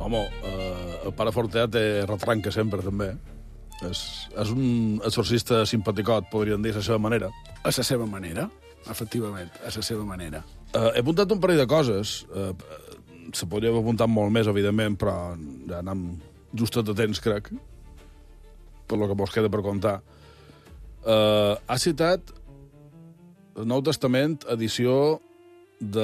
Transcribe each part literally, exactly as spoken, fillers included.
Home, eh, el pare Fortea té retranca sempre, també. És, és un exorcista simpaticot, podríem dir, a la seva manera. A la seva manera, efectivament, a la seva manera. Uh, he apuntat un parell de coses. Uh, se podria haver apuntat molt més, evidentment, però ja anem justet de temps, crec, per lo que mos queda per contar. Uh, ha citat el Nou Testament, edició de...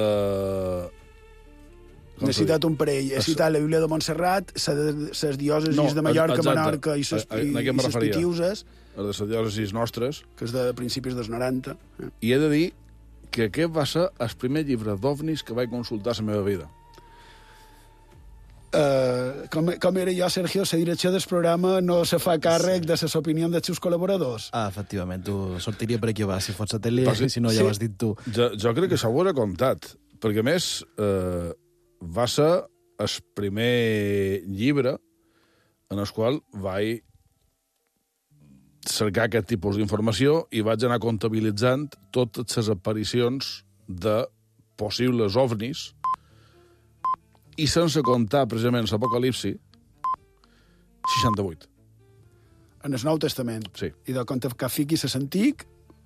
N'he citat un parell. He citat la Bíblia de Montserrat, les diòcesis No, de Mallorca, exacte. Menorca i les A- a- a què em referia? Pitiuses, de les diòcesis nostres, que és de principis dels noranta. i he de dir que aquest va ser el primer llibre d'ovnis que vaig consultar a la meva vida. Uh, com, com era jo, Sergio, la direcció del programa no se fa càrrec de les opinions dels seus col·laboradors. Ah, efectivament, tu sortiria per aquí va, si fos satèl·lit, Però sí, si no ja sí. ho has dit tu. Jo, jo crec que això ho he contat, perquè, a més, eh, va ser el primer llibre en el qual vaig cercar aquest tipus d'informació i vaig anar comptabilitzant totes les aparicions de possibles ovnis i sense comptar, precisament, l'Apocalipsi, seixanta-vuit. En el Nou Testament. Sí. I de compte que fiquis l'antic,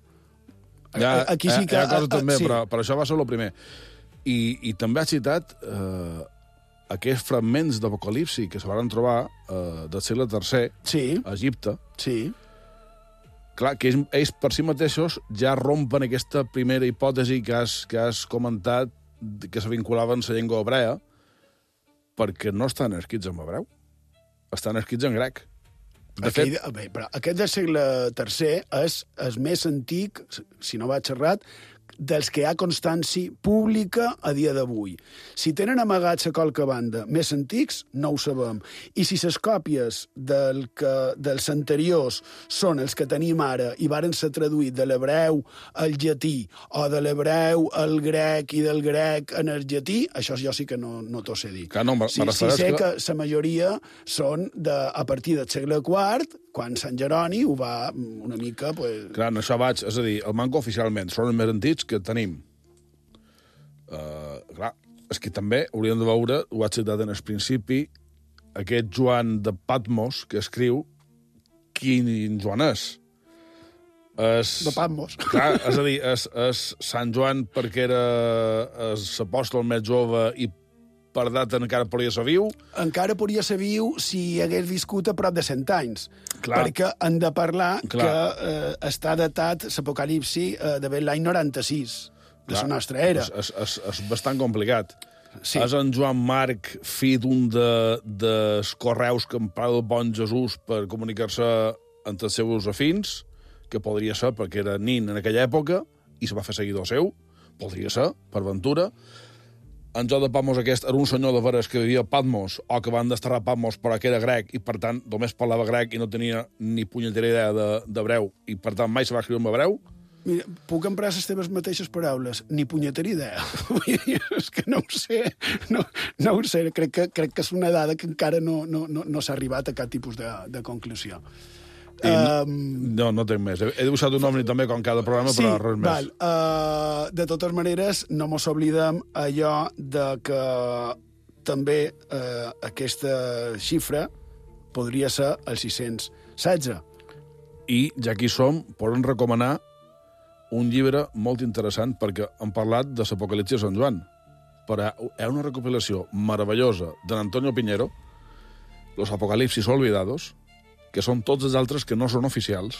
Ja, aquí sí que... Hi ha coses a- a- també, sí. però, però això va ser el primer. I, i també ha citat eh, aquests fragments d'Apocalipsi que se van trobar eh, del segle tercer Sí, a Egipte. sí. Clar, que ells, ells per si mateixos ja rompen aquesta primera hipòtesi que has, que has comentat que se vinculaven a la llengua hebrea, perquè no estan escrits en hebreu, estan escrits en grec. De Aquell, fet, bé, però aquest del segle tercer és el més antic, si no vaig errat, dels que hi ha constància pública a dia d'avui. Si tenen amagats a qualque banda més antics, no ho sabem. I si les còpies del que, dels anteriors són els que tenim ara i varen ser traduïts de l'hebreu al llatí o de l'hebreu al grec i del grec en el llatí, això jo sí que no, no t'ho sé dir. Clar, no, me- sí, me sí sé refereix que que- la majoria són de, a partir del segle quart, quan Sant Jeroni ho va una mica... Pues... clar, en això vaig, és a dir, el manco oficialment són els més antics que tenim. Uh, clar, és que també hauríem de veure, ho has citat en el principi, aquest Joan de Patmos que escriu quin Joan és. És... De Patmos. Clar, és a dir, és, és Sant Joan perquè era l'apòstol més jove i per data encara podria ser viu. Encara podria ser viu si hagués viscut a prop de cent anys. Clar. Perquè hem de parlar Clar. que eh, està datat l'Apocalipsi eh, d'haver l'any noranta-sis, de la nostra era. És, és, és, és bastant complicat. Sí. És en Joan Marc, fill d'un de, dels correus que emprava el bon Jesús per comunicar-se entre els seus afins, que podria ser perquè era nin en aquella època i se va fer seguidor seu, podria ser, per ventura. En Joan de Patmos aquest era un senyor de veres que vivia a Patmos o que van desterrar a Patmos però que era grec i, per tant, només parlava grec i no tenia ni punyetera idea de- d'hebreu i, per tant, mai se va escriure en hebreu. Mira, puc emprar les teves mateixes paraules. Ni punyetera idea. Vull dir, és que no ho sé. No, no ho sé. Crec que, crec que és una dada que encara no, no, no, no s'ha arribat a cap tipus de, de conclusió. I Um, no, no tenc més. He, he dibuixat un omni també com cada programa, sí, però res més. val. Uh, de totes maneres, no mos oblidem allò de que també uh, aquesta xifra podria ser el sis-cents setze. I, ja que hi som, podem recomanar un llibre molt interessant perquè hem parlat de l'Apocalipsi de Sant Joan. Però hi ha una recopilació meravellosa d'en Antonio Piñero, Los Apocalipsis Olvidados, que són tots els altres que no són oficials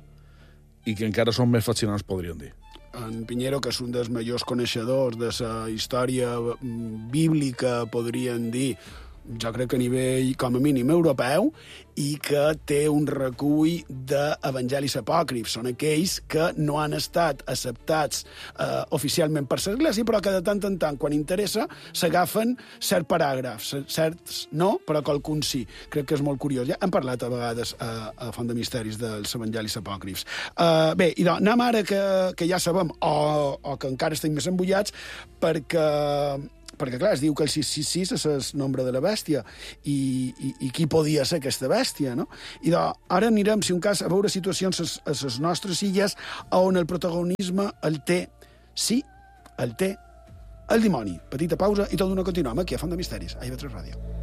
i que encara són més fascinants, podríem dir. En Piñero, que és un dels majors coneixedors de la història bíblica, podríem dir, jo crec que a nivell, com a mínim, europeu, i que té un recull d'evangelis apòcrifs. Són aquells que no han estat acceptats eh, oficialment per l'Església, però que de tant en tant, quan interessa, s'agafen certs paràgrafs, certs no, però qualcun sí. Crec que és molt curiós. Ja hem parlat a vegades a, a Font de Misteris dels evangelis apòcrifs. Uh, bé, i doncs, anem ara que, que ja sabem, o, o que encara estem més embullats, perquè... perquè, clar, es diu que el sis sis sis és el nombre de la bèstia, i, i, i qui podia ser aquesta bèstia, no? I doncs, ara anirem, si un cas, a veure situacions a les nostres illes on el protagonisme el té, sí, el té el dimoni. Petita pausa i tot d'una continuem aquí a Font de Misteris, a I V tres Ràdio.